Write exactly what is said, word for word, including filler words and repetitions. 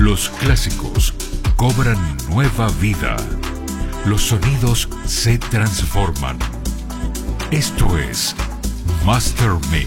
Los clásicos cobran nueva vida. Los sonidos se transforman. Esto es Master Mix.